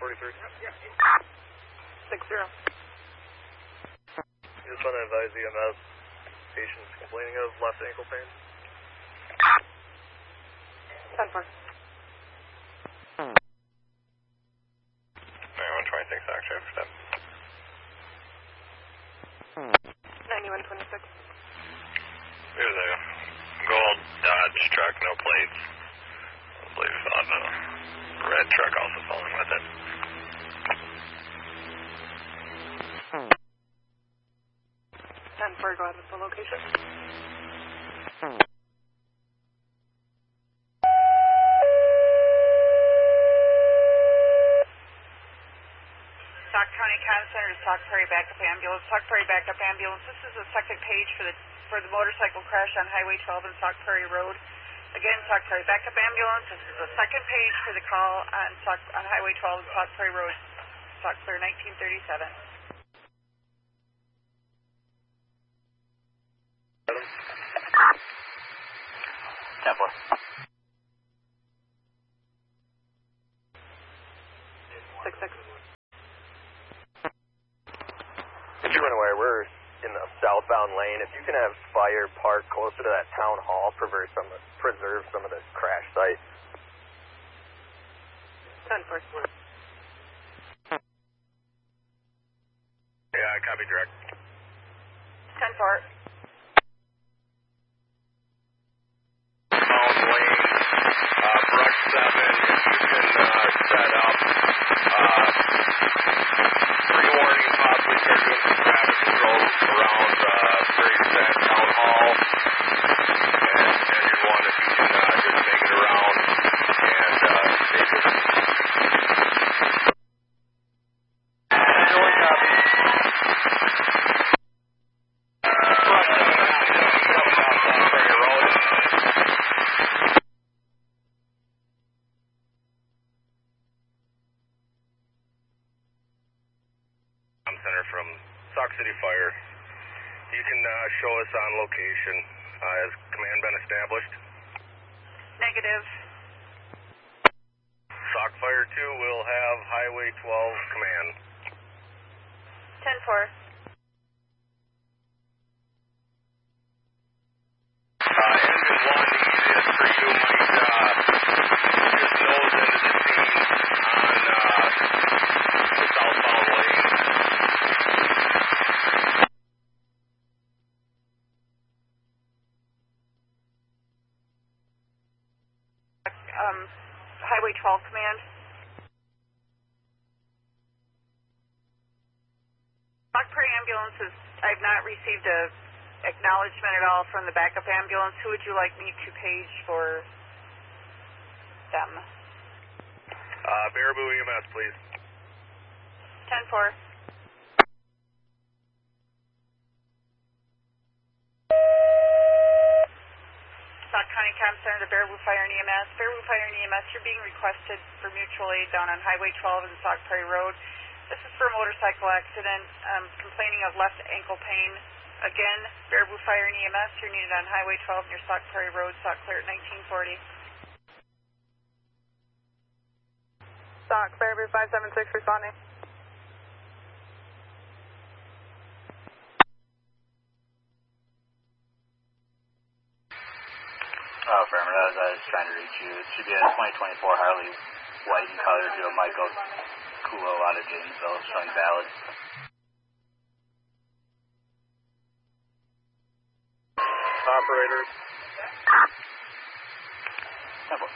43. 60. Just want to advise EMS, patients complaining of left ankle pain. 10-4. 9126, actually, for step. 9126. There's a gold Dodge truck, no plates. I believe on a red truck also following with it. Go ahead with the location. Sauk County Comm Center to Sauk Prairie Backup Ambulance. Sauk Prairie Backup Ambulance. This is the second page for the motorcycle crash on Highway 12 and Sauk Prairie Road. Again, Sauk Prairie Backup Ambulance. This is the second page for the call on Highway 12 and Sauk Prairie Road. Sauk Clear 1937. 10-4. If you went away, we're in the southbound lane. If you can have fire parked closer to that town hall, preserve some of the crash site. 10-4. Yeah, copy direct. 10-4. Brush 7, if you can set up pre-warning, possibly start doing some traffic control around Graceland Town Hall. And you want if you can just make it around and take it. Joey, copy. Brush 7, coming off Prairie Road. Center from Sauk City Fire. You can show us on location. Has command been established? Negative. Sauk Fire 2 will have Highway 12 command. 10-4. Engine 1, easiest for you might just nose into the scene on the southbound lane. Highway 12 command. Sauk Prairie ambulances, I've not received a acknowledgement at all from the backup ambulance. Who would you like me to page for them? Baraboo EMS, please. 10-4. Sauk County Comm Center to Baraboo Fire and EMS. Baraboo Fire and EMS, you're being requested for mutual aid down on Highway 12 and Sauk Prairie Road. This is for a motorcycle accident, complaining of left ankle pain. Again, Baraboo Fire and EMS, you're needed on Highway 12 near Sauk Prairie Road, Sauk Clear at 1940. Sauk, Baraboo 576 responding. Affirmative, as I was trying to reach you. It should be a 2024 Harley white in color to a Michael Kulo out of Janesville, showing valid. Operators.